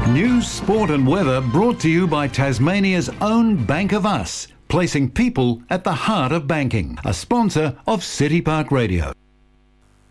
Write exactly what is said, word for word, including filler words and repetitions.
News, sport and weather brought to you by Tasmania's own Bank of Us, placing people at the heart of banking. A sponsor of City Park Radio.